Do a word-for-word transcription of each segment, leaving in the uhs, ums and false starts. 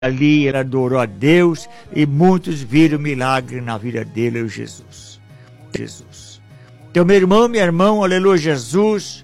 ali ele adorou a Deus e muitos viram milagre na vida dele, Jesus. Jesus. Então, meu irmão, minha irmã, aleluia, Jesus,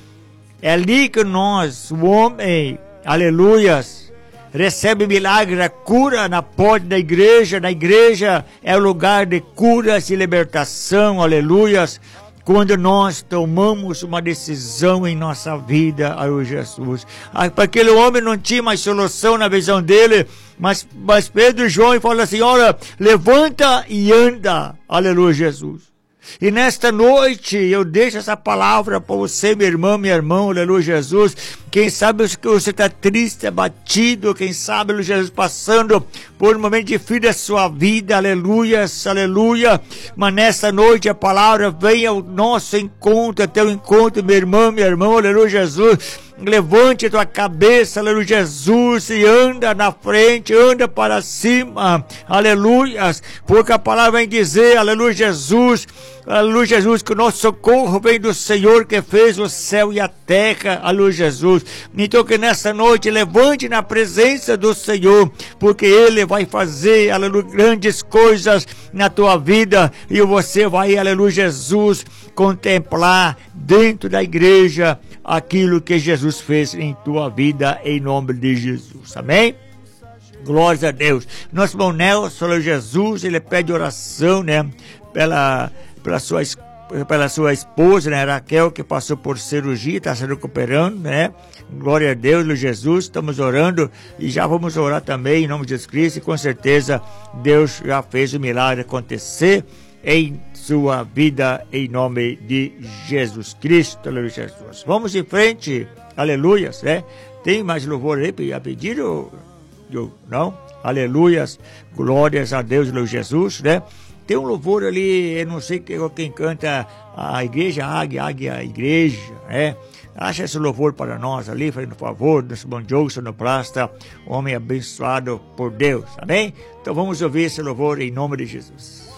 é ali que nós, o homem, aleluias, recebe milagre, a cura na porta da igreja. Na igreja é o lugar de cura e libertação, aleluias, quando nós tomamos uma decisão em nossa vida, aleluia, Jesus. Para aquele homem não tinha mais solução na visão dele, mas, mas Pedro e João falam assim, olha, levanta e anda, aleluia, Jesus. E nesta noite eu deixo essa palavra para você, meu irmão, minha irmã, aleluia, Jesus. Quem sabe que você está triste, abatido, quem sabe, aleluia, Jesus, passando por um momento difícil da sua vida, aleluia, aleluia. Mas nesta noite a palavra vem ao nosso encontro, até o encontro, meu irmão, minha irmã, aleluia, Jesus. Levante a tua cabeça, aleluia, Jesus, e anda na frente, anda para cima, aleluia, porque a palavra vem dizer, aleluia, Jesus, aleluia, Jesus, que o nosso socorro vem do Senhor que fez o céu e a terra, aleluia, Jesus. Então que nessa noite levante na presença do Senhor, porque Ele vai fazer, aleluia, grandes coisas na tua vida, e você vai, aleluia, Jesus, contemplar dentro da igreja aquilo que Jesus fez em tua vida, em nome de Jesus, amém? Glórias a Deus. Nosso irmão Nelson, Jesus, ele pede oração, né, pela, pela sua pela sua esposa, né, Raquel, que passou por cirurgia, está se recuperando, né? Glória a Deus, Jesus, estamos orando e já vamos orar também em nome de Jesus Cristo, e com certeza Deus já fez o milagre acontecer em sua vida, em nome de Jesus Cristo, aleluia, Jesus. Vamos em frente, aleluia, né? Tem mais louvor aí a pedir ou não? Aleluias, glórias a Deus, aleluia, Jesus, né? Tem um louvor ali, eu não sei quem canta, a igreja, a águia, águia, a igreja, né? Acha esse louvor para nós ali, fazendo favor, nosso bom Joe Sonoplasta, homem abençoado por Deus, amém? Então vamos ouvir esse louvor em nome de Jesus.